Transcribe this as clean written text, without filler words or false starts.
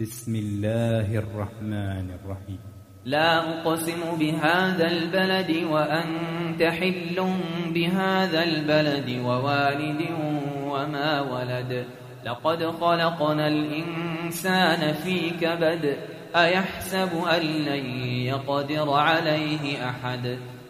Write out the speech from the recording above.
بسم الله الرحمن الرحيم. لا أقسم بهذا البلد وأنت حل بهذا البلد ووالد وما ولد لقد خلقنا الإنسان في كبد أيحسب أن لن يقدر عليه أحد